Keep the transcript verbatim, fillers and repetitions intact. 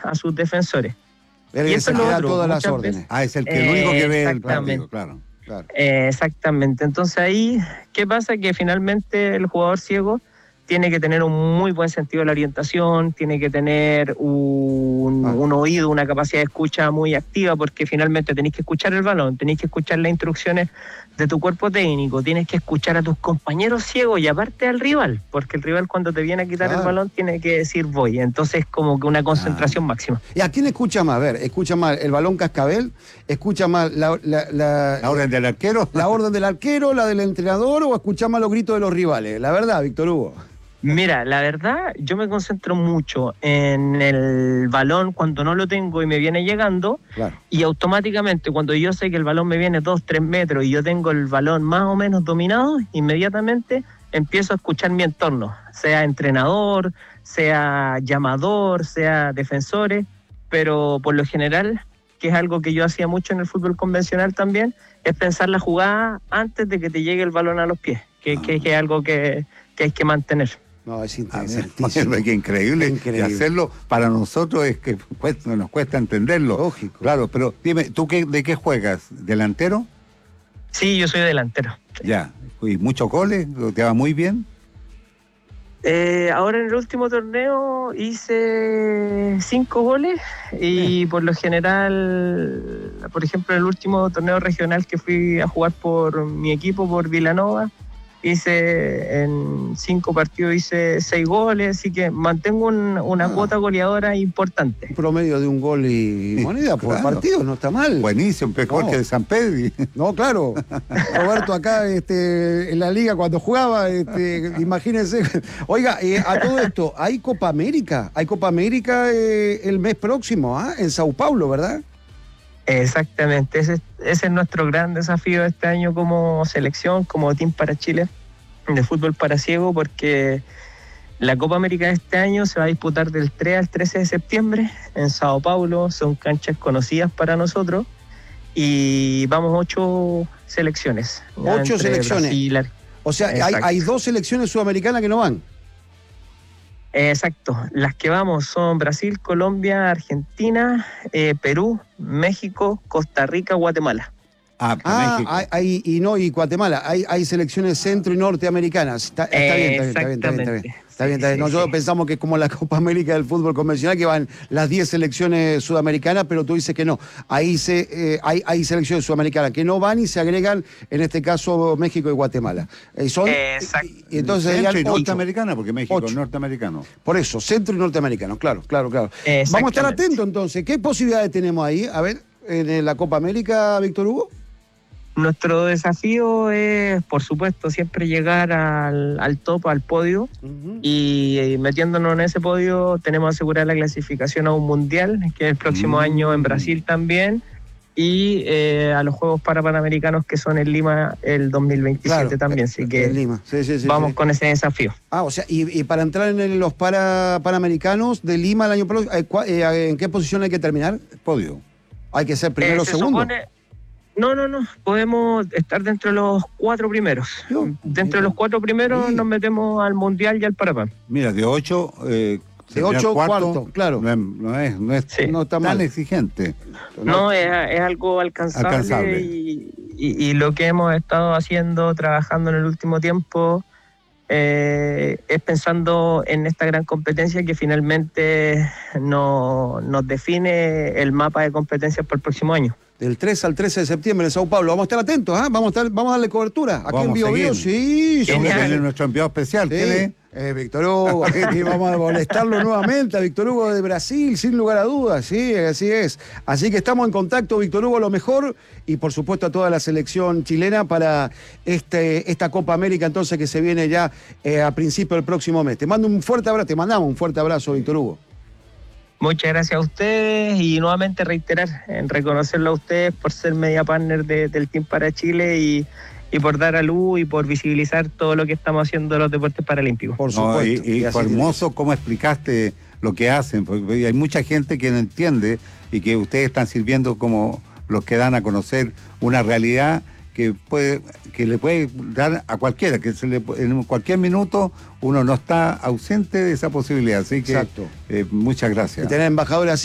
a sus defensores. Él y es eso el es que lo da otro, todas las muchas órdenes. veces- Ah, es el que el único que ve el Exactamente. partido, claro. Claro. Eh, exactamente. Entonces ahí, ¿qué pasa? Que finalmente el jugador ciego tiene que tener un muy buen sentido de la orientación, tiene que tener un, Ah. un oído, una capacidad de escucha muy activa, porque finalmente tenéis que escuchar el balón, tenéis que escuchar las instrucciones de tu cuerpo técnico, tienes que escuchar a tus compañeros ciegos y aparte al rival, porque el rival cuando te viene a quitar Claro. el balón tiene que decir voy. Entonces como que una concentración máxima. ¿Y a quién escucha más? A ver, ¿escucha más el balón cascabel? ¿Escucha más la, la, la, ¿La orden del arquero? la orden del arquero, la del entrenador o escucha más los gritos de los rivales? La verdad, Víctor Hugo. Mira, la verdad, yo me concentro mucho en el balón cuando no lo tengo y me viene llegando, Claro. y automáticamente cuando yo sé que el balón me viene dos, tres metros y yo tengo el balón más o menos dominado, inmediatamente empiezo a escuchar mi entorno, sea entrenador, sea llamador, sea defensores, pero por lo general, que es algo que yo hacía mucho en el fútbol convencional también, es pensar la jugada antes de que te llegue el balón a los pies, que, Ah. que, que es algo que, que hay que mantener. No, es Ah, interesantísimo. qué increíble. Increíble. Y hacerlo para nosotros es que cuesta- nos cuesta entenderlo. Lógico. Claro, pero dime, ¿tú qué, de qué juegas? ¿Delantero? Sí, yo soy delantero. Ya. ¿Y muchos goles? ¿Te va muy bien? Eh, ahora en el último torneo hice cinco goles y por lo general, por ejemplo, en el último torneo regional que fui a jugar por mi equipo, por Vilanova, hice en cinco partidos hice seis goles, así que mantengo un- una Ah. cuota goleadora importante. Un promedio de un gol y moneda por Claro. partido, no está mal. Buenísimo, mejor No. que de San Pedro. No, claro. Roberto acá este, en la liga cuando jugaba, este, imagínense. Oiga, eh, a todo esto, ¿hay Copa América? Hay Copa América eh, el mes próximo, ¿ah? En Sao Paulo, ¿verdad? Exactamente, ese, ese es nuestro gran desafío este año como selección, como team para Chile de fútbol para ciego, porque la Copa América de este año se va a disputar del tres al trece de septiembre en Sao Paulo, son canchas conocidas para nosotros y vamos ocho selecciones. ya Ocho entre selecciones. Brasil, Ar- O sea, hay, Exacto. hay dos selecciones sudamericanas que no van. Exacto, las que vamos son Brasil, Colombia, Argentina, eh, Perú, México, Costa Rica, Guatemala. Ah, Ah, México. hay, hay- y no, y Guatemala. Hay, hay selecciones centro y norteamericanas. Está, está bien, está bien, está bien, está bien, está bien. Exactamente. Está bien, está bien. Sí, Nosotros sí. pensamos que es como la Copa América del fútbol convencional, que van las diez selecciones sudamericanas, pero tú dices que no. Ahí se, eh, hay, hay selecciones sudamericanas que no van y se agregan, en este caso, México y Guatemala. Eh, son, Exacto. y, y entonces Centro y serían ocho. norteamericana, porque México Ocho. es norteamericano. Por eso, centro y norteamericanos, claro, claro, claro. Vamos a estar Exactamente. atentos entonces. ¿Qué posibilidades tenemos ahí? A ver, en la Copa América, Víctor Hugo. Nuestro desafío es, por supuesto, siempre llegar al, al top, al podio, y, eh, metiéndonos en ese podio tenemos asegurada la clasificación a un mundial, que es el próximo Mm. año en Brasil también, y eh, a los Juegos Parapanamericanos que son en Lima el dos mil veintisiete Claro, también, eh, así en que Lima. Sí, sí, sí, vamos sí. con ese desafío. Ah, o sea, y, y para entrar en los para, Panamericanos de Lima el año próximo, eh, cua- eh, ¿en qué posición hay que terminar? Podio. ¿Hay que ser primero o Eh, se segundo? supone- No, no, no, podemos estar dentro de los cuatro primeros. Yo, Dentro de los cuatro primeros Sí. nos metemos al mundial y al Parapan. Mira, de ocho... Eh, De terminar ocho, cuarto, claro. No es, no es, no es Sí. No está tan mal. exigente. No, es, es algo alcanzable, Alcanzable. Y, y- y lo que hemos estado haciendo, trabajando en el último tiempo, eh, es pensando en esta gran competencia que finalmente no- nos define el mapa de competencias para el próximo año. Del tres al trece de septiembre en Sao Paulo. Vamos a estar atentos, ¿ah? Vamos a estar, vamos a darle cobertura. Aquí Vamos en a Bio Bio, seguir. sí, sí. Tenemos que Genial. tener nuestro enviado especial. Sí. ¿Quién es? Eh, Víctor Hugo, aquí vamos a molestarlo nuevamente a Víctor Hugo de Brasil, sin lugar a dudas, sí, así es. Así que estamos en contacto, Víctor Hugo, lo mejor, y por supuesto a toda la selección chilena para este, esta Copa América entonces que se viene ya eh, a principio del próximo mes. Te mando un fuerte abrazo, te mandamos un fuerte abrazo, Víctor Hugo. Muchas gracias a ustedes y nuevamente reiterar en reconocerlo a ustedes por ser media partner de- del Team para Chile y, y por dar a luz y por visibilizar todo lo que estamos haciendo en los deportes paralímpicos. Por No, supuesto. y y así fue tiene hermoso cómo explicaste lo que hacen, porque hay mucha gente que no entiende y que ustedes están sirviendo como los que dan a conocer una realidad que puede que le puede dar a cualquiera, que se le, en cualquier minuto uno no está ausente de esa posibilidad. Así que Exacto. eh, muchas que- gracias. y tener embajadores así.